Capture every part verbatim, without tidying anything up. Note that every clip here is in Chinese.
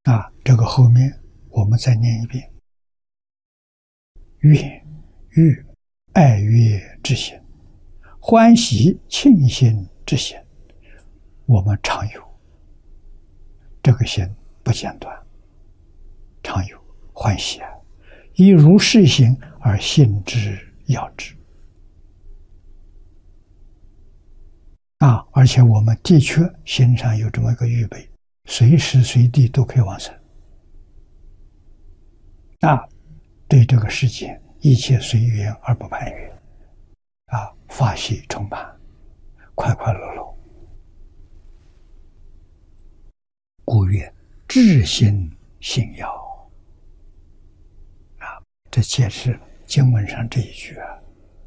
啊，这个后面我们再念一遍：愿欲爱乐之心，欢喜庆幸之心，我们常有。这个心不间断，常有欢喜啊，以如是心而信之要之啊！而且我们的确心上有这么一个预备，随时随地都可以往生啊！对这个世界一切随缘而不攀缘啊，法喜充满，快快乐乐。故曰至心信要啊，这解释经文上这一句啊。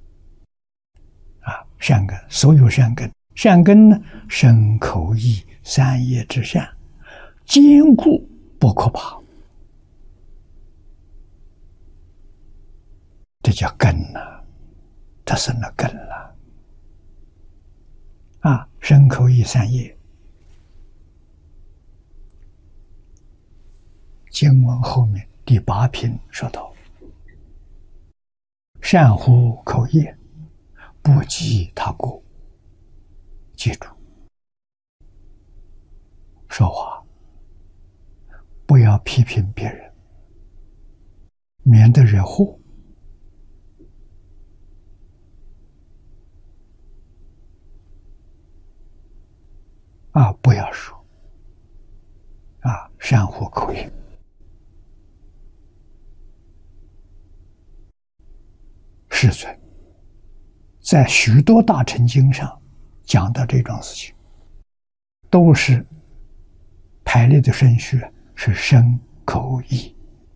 啊，善根，所有善根，善根呢，身口意三业之善，坚固不可怕，这叫根呐、啊，它生了根了啊，身口意三业。经文后面第八品说道：善乎口业，不及他过。记住，说话不要批评别人，免得惹祸啊！不要说啊，善乎口业。世尊在许多大乘经上讲到这种事情，都是排列的顺序是身口意，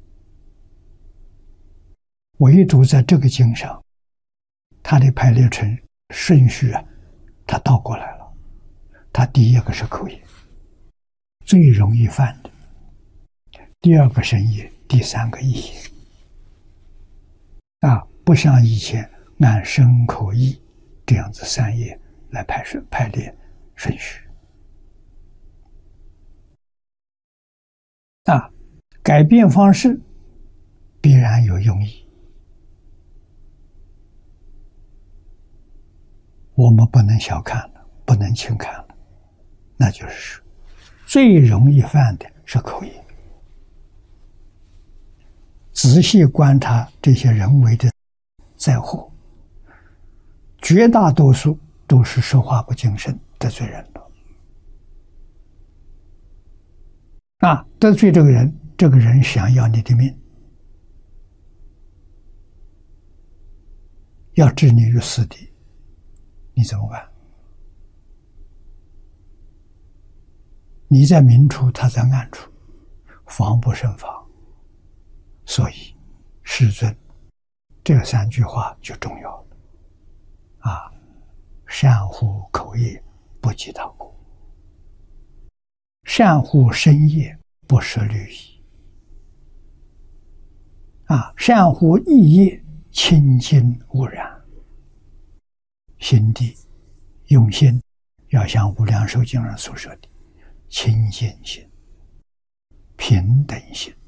唯独在这个经上，它的排列成顺序啊，它倒过来了。它第一个是口业，最容易犯的；第二个身业，第三个意业啊。不像以前按身口意这样子三业来排顺排列顺序啊，改变方式必然有用意，我们不能小看了，不能轻看了。那就是最容易犯的是口业。仔细观察这些人为的灾祸，绝大多数都是说话不谨慎，得罪人了啊！得罪这个人，这个人想要你的命，要置你于死地，你怎么办？你在明处，他在暗处，防不胜防。所以世尊这三句话就重要了啊！善乎口业，不及他过；善乎身业，不舍虑矣。啊，善乎意业，清净无染。心地用心，要像《无量寿经》上所说的清净心、平等心、